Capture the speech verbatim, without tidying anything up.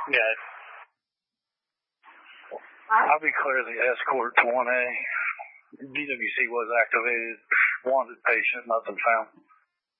Yeah. I'll be clear the escort to one A. D W C was activated. Wanted patient, nothing found.